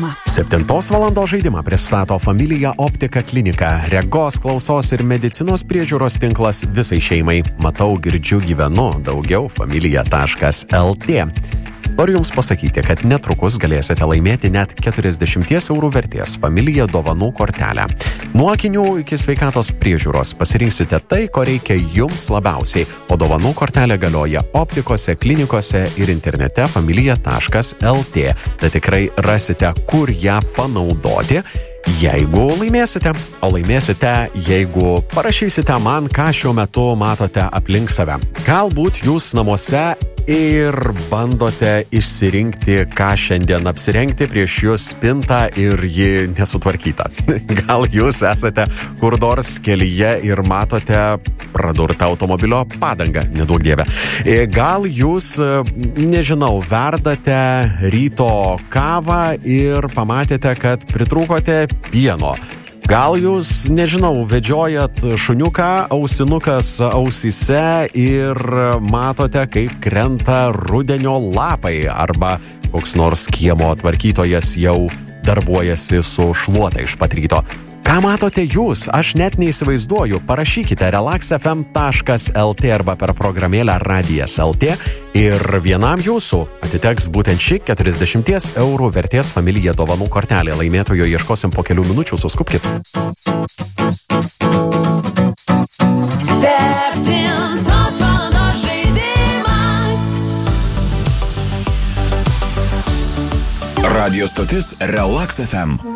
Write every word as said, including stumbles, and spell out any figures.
programa. Septintos valandos žaidimą pristato Familija Optika klinika. Regos, klausos ir medicinos priežiūros tinklas visai šeimai. Matau, girdžiu, gyvenu. Daugiau familija taškas el tė. Noriu Jums pasakyti, kad netrukus galėsite laimėti net keturiasdešimt eurų vertės Familija dovanų kortelę. Nuo akinių iki sveikatos priežiūros pasirinksite tai, ko reikia Jums labiausiai, o dovanų kortelė galioja optikose, klinikose ir internete familija taškas el tė. Tai tikrai rasite, kur ją panaudoti, jeigu laimėsite. O laimėsite, jeigu parašysite man, ką šiuo metu matote aplink save. Galbūt Jūs namuose ir bandote išsirinkti, ką šiandien apsirengti, prieš Jūs spintą ir ji nesutvarkyta. Gal Jūs esate kur nors kelyje ir matote pradurtą automobilio padangą, neduok dieve. Gal Jūs, nežinau, verdate ryto kavą ir pamatėte, kad pritrūkote pieno. Gal Jūs, nežinau, vedžiojat šuniuką, ausinukas ausyse ir matote, kaip krenta rudenio lapai, arba koks nors kiemo tvarkytojas jau darbuojasi su šluota iš pat ryto. Ką matote Jūs? Aš net neįsivaizduoju. Parašykite relax f m taškas el tė arba per programėlę radijas taškas el tė ir vienam Jūsų atiteks būtent ši keturiasdešimt eurų vertės Familija dovanų kortelė. Laimėtojo ieškosim po kelių minučių, suskubkit. Septintos valandos žaidimas. Radio stotis Relax ef em.